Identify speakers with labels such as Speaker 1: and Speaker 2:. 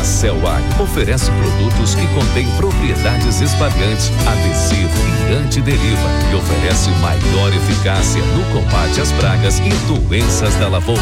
Speaker 1: A Celac oferece produtos que contêm propriedades espalhantes, adesivo e antideriva e oferece maior eficácia no combate às pragas e doenças da lavoura.